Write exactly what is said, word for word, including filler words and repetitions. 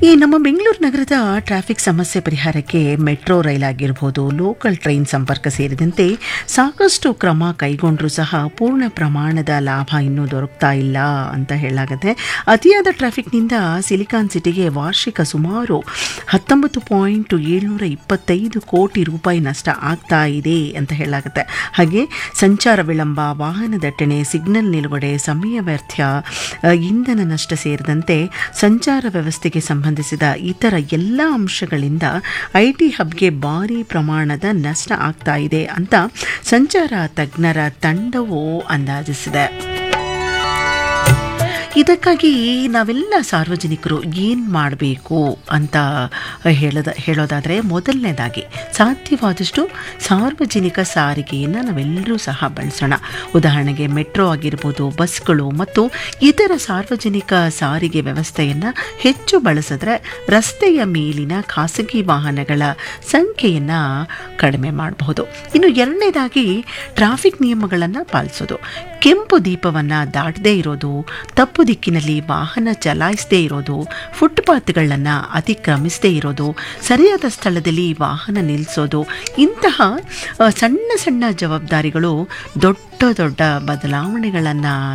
ಈ ನಮ್ಮ ಬೆಂಗಳೂರು ನಗರದ ಟ್ರಾಫಿಕ್ ಸಮಸ್ಯೆ ಪರಿಹಾರಕ್ಕೆ ಮೆಟ್ರೋ ರೈಲ್ ಆಗಿರ್ಬೋದು, ಲೋಕಲ್ ಟ್ರೈನ್ ಸಂಪರ್ಕ ಸೇರಿದಂತೆ ಸಾಕಷ್ಟು ಕ್ರಮ ಕೈಗೊಂಡ್ರೂ ಸಹ ಪೂರ್ಣ ಪ್ರಮಾಣದ ಲಾಭ ಇನ್ನೂ ದೊರಕ್ತಾ ಇಲ್ಲ ಅಂತ ಹೇಳಲಾಗುತ್ತೆ. ಅತಿಯಾದ ಟ್ರಾಫಿಕ್ನಿಂದ ಸಿಲಿಕಾನ್ ಸಿಟಿಗೆ ವಾರ್ಷಿಕ ಸುಮಾರು ಹತ್ತೊಂಬತ್ತು ಪಾಯಿಂಟ್ ಏಳ್ನೂರ ಇಪ್ಪತ್ತೈದು ಕೋಟಿ ರೂಪಾಯಿ ನಷ್ಟ ಆಗ್ತಾ ಇದೆ ಅಂತ ಹೇಳಲಾಗುತ್ತೆ. ಹಾಗೆ ಸಂಚಾರ ವಿಳಂಬ, ವಾಹನ ದಟ್ಟಣೆ, ಸಿಗ್ನಲ್ ನಿಲುಗಡೆ, ಸಮಯ ವ್ಯರ್ಥ, ಇಂಧನ ನಷ್ಟ ಸೇರಿದಂತೆ ಸಂಚಾರ ವ್ಯವಸ್ಥೆಗೆ ಸಂಬಂಧಿಸಿದ ಇತರ ಎಲ್ಲ ಅಂಶಗಳಿಂದ ಐಟಿ ಹಬ್ಗೆ ಭಾರಿ ಪ್ರಮಾಣದ ನಷ್ಟ ಆಗ್ತಾ ಇದೆ ಅಂತ ಸಂಚಾರ ತಜ್ಞರ ತಂಡವು ಅಂದಾಜಿಸಿದೆ. ಇದಕ್ಕಾಗಿ ನಾವೆಲ್ಲ ಸಾರ್ವಜನಿಕರು ಏನು ಮಾಡಬೇಕು ಅಂತ ಹೇಳೋದ ಹೇಳೋದಾದರೆ ಮೊದಲನೇದಾಗಿ ಸಾಧ್ಯವಾದಷ್ಟು ಸಾರ್ವಜನಿಕ ಸಾರಿಗೆಯನ್ನು ನಾವೆಲ್ಲರೂ ಸಹ ಬಳಸೋಣ. ಉದಾಹರಣೆಗೆ ಮೆಟ್ರೋ ಆಗಿರ್ಬೋದು, ಬಸ್ಗಳು ಮತ್ತು ಇತರ ಸಾರ್ವಜನಿಕ ಸಾರಿಗೆ ವ್ಯವಸ್ಥೆಯನ್ನು ಹೆಚ್ಚು ಬಳಸಿದ್ರೆ ರಸ್ತೆಯ ಮೇಲಿನ ಖಾಸಗಿ ವಾಹನಗಳ ಸಂಖ್ಯೆಯನ್ನು ಕಡಿಮೆ ಮಾಡಬಹುದು. ಇನ್ನು ಎರಡನೇದಾಗಿ ಟ್ರಾಫಿಕ್ ನಿಯಮಗಳನ್ನು ಪಾಲಿಸೋದು. ಕೆಂಪು ದೀಪವನ್ನು ದಾಟದೇ ಇರೋದು, ತಪ್ಪು ದಿಕ್ಕಿನಲ್ಲಿ ವಾಹನ ಚಲಾಯಿಸದೇ ಇರೋದು, ಫುಟ್ಪಾತ್ಗಳನ್ನು ಅತಿಕ್ರಮಿಸದೇ ಇರೋದು, ಸರಿಯಾದ ಸ್ಥಳದಲ್ಲಿ ವಾಹನ ನಿಲ್ಲಿಸೋದು, ಇಂತಹ ಸಣ್ಣ ಸಣ್ಣ ಜವಾಬ್ದಾರಿಗಳು ದೊಡ್ಡ ದೊಡ್ಡ ಬದಲಾವಣೆಗಳನ್ನು